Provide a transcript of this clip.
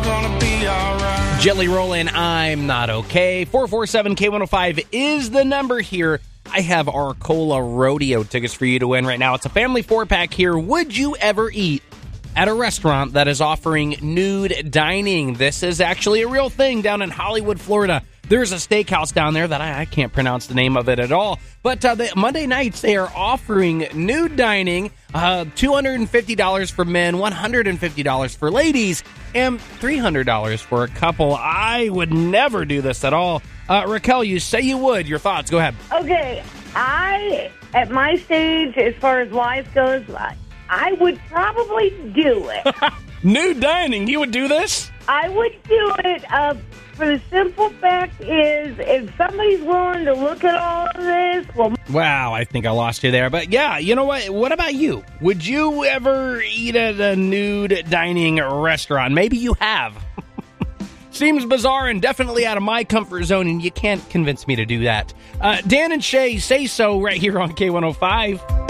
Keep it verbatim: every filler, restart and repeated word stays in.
gonna be alright. Jelly Rollin', I'm Not Okay. four four seven K one oh five is the number here. I have Arcola Rodeo tickets for you to win right now. It's a family four-pack here. Would you ever eat at a restaurant that is offering nude dining? This is actually a real thing down in Hollywood, Florida. There's a steakhouse down there that I, I can't pronounce the name of it at all. But uh, the, Monday nights, they are offering nude dining, uh, two hundred fifty dollars for men, one hundred fifty dollars for ladies, and three hundred dollars for a couple. I would never do this at all. Uh, Raquel, you say you would. Your thoughts. Go ahead. Okay, I, at my stage, as far as life goes, I, I would probably do it. Nude dining. You would do this? I would do it. Uh, for the simple fact is, if somebody's willing to look at all of this, well... Wow, I think I lost you there. But yeah, you know what? What about you? Would you ever eat at a nude dining restaurant? Maybe you have. Seems bizarre and definitely out of my comfort zone, and you can't convince me to do that. Uh, Dan and Shay, say so right here on K one oh five.